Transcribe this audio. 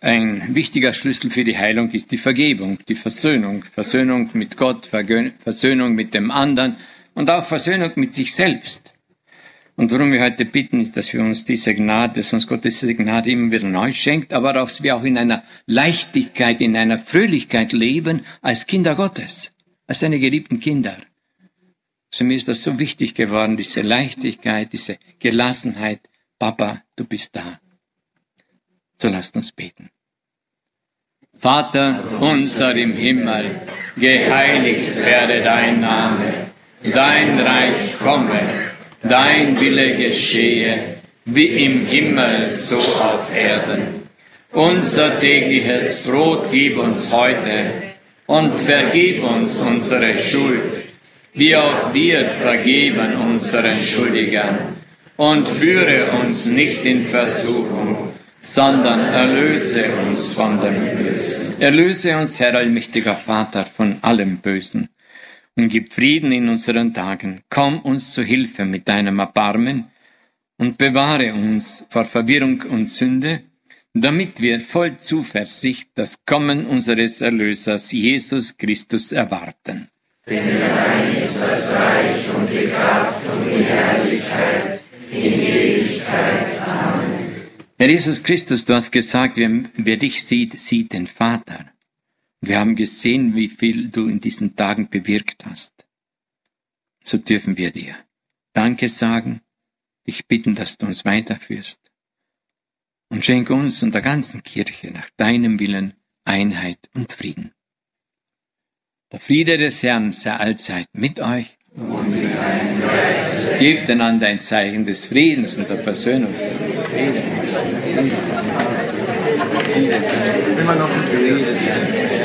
ein wichtiger Schlüssel für die Heilung ist die Vergebung, die Versöhnung. Versöhnung mit Gott, Versöhnung mit dem anderen und auch Versöhnung mit sich selbst. Und worum wir heute bitten, ist, dass wir uns diese Gnade, dass uns Gott diese Gnade immer wieder neu schenkt, aber dass wir auch in einer Leichtigkeit, in einer Fröhlichkeit leben als Kinder Gottes, als seine geliebten Kinder. Also mir ist das so wichtig geworden, diese Leichtigkeit, diese Gelassenheit. Papa, du bist da. So lasst uns beten. Vater unser im Himmel, geheiligt werde dein Name, dein Reich komme, dein Wille geschehe, wie im Himmel, so auf Erden. Unser tägliches Brot gib uns heute und vergib uns unsere Schuld, wie auch wir vergeben unseren Schuldigern. Und führe uns nicht in Versuchung, sondern erlöse uns von dem Bösen. Erlöse uns, Herr allmächtiger Vater, von allem Bösen und gib Frieden in unseren Tagen. Komm uns zu Hilfe mit deinem Erbarmen und bewahre uns vor Verwirrung und Sünde, damit wir voll Zuversicht das Kommen unseres Erlösers Jesus Christus erwarten. Denn dein ist das Reich und die Kraft und die Herrlichkeit in Ewigkeit. Amen. Herr Jesus Christus, du hast gesagt, wer dich sieht, sieht den Vater. Wir haben gesehen, wie viel du in diesen Tagen bewirkt hast. So dürfen wir dir Danke sagen, dich bitten, dass du uns weiterführst. Und schenk uns und der ganzen Kirche nach deinem Willen Einheit und Frieden. Der Friede des Herrn sei allzeit mit euch. Und mit deinem Geist. Gebt einander ein Zeichen des Friedens und der Versöhnung. Immer noch ein Frieden.